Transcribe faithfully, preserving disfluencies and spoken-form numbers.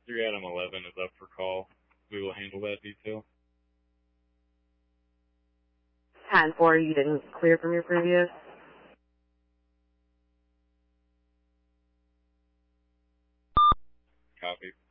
three Adam eleven is up for call. We will handle that detail. ten four, you didn't clear from your previous? Copy.